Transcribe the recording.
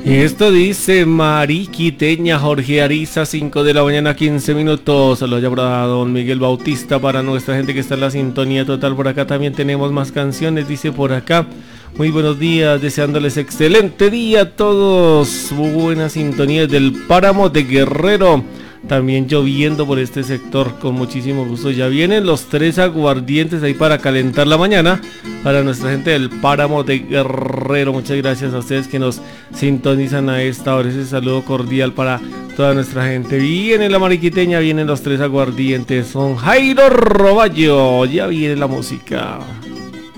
Y esto dice Mariquiteña, Jorge Ariza, 5 de la mañana, 15 minutos. Saludos ya para don Miguel Bautista, para nuestra gente que está en la sintonía total. Por acá también tenemos más canciones, dice por acá. Muy buenos días, deseándoles excelente día a todos. Muy buena sintonía del Páramo de Guerrero. También lloviendo por este sector, con muchísimo gusto. Ya vienen los 3 aguardientes ahí para calentar la mañana para nuestra gente del Páramo de Guerrero. Muchas gracias a ustedes que nos sintonizan a esta hora. Ese saludo cordial para toda nuestra gente. Viene la Mariquiteña, vienen los 3 aguardientes. Son Jairo Roballo. Ya viene la música.